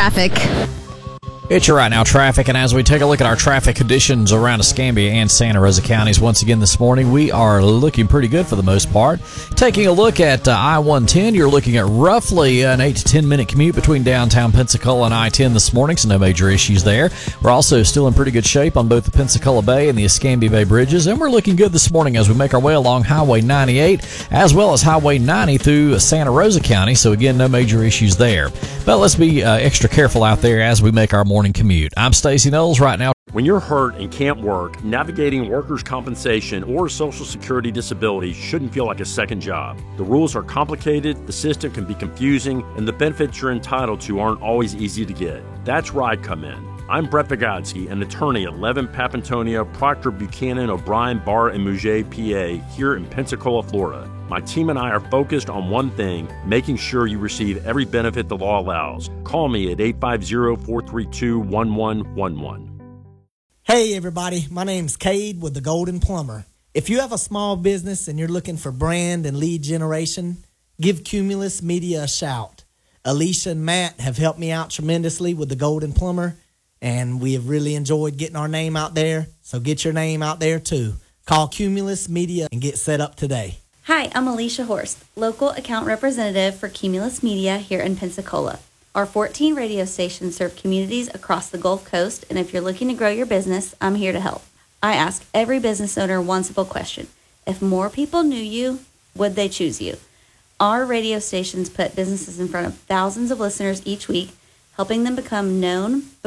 traffic. It's your Right Now traffic, and as we take a look at our traffic conditions around Escambia and Santa Rosa counties once again this morning, we are looking pretty good for the most part. Taking a look at I-110, you're looking at roughly an 8 to 10 minute commute between downtown Pensacola and I-10 this morning, so no major issues there. We're also still in pretty good shape on both the Pensacola Bay and the Escambia Bay bridges, and we're looking good this morning as we make our way along Highway 98 as well as Highway 90 through Santa Rosa County, so again, no major issues there. But let's be extra careful out there as we make our morning commute. I'm Stacey Knowles. Right now, when you're hurt and can't work, navigating workers' compensation or Social Security disability shouldn't feel like a second job. The rules are complicated, the system can be confusing, and the benefits you're entitled to aren't always easy to get. That's where I come in. I'm Brett Vigotsky, an attorney at Levin, Papantonia, Proctor, Buchanan, O'Brien, Barr, and Mouget, PA, here in Pensacola, Florida. My team and I are focused on one thing, making sure you receive every benefit the law allows. Call me at 850-432-1111. Hey everybody, my name's Cade with the Golden Plumber. If you have a small business and you're looking for brand and lead generation, give Cumulus Media a shout. Alicia and Matt have helped me out tremendously with the Golden Plumber, and we have really enjoyed getting our name out there, so get your name out there too. Call Cumulus Media and get set up today. Hi, I'm Alicia Horst, local account representative for Cumulus Media here in Pensacola. Our 14 radio stations serve communities across the Gulf Coast, and if you're looking to grow your business, I'm here to help. I ask every business owner one simple question. If more people knew you, would they choose you? Our radio stations put businesses in front of thousands of listeners each week, helping them become known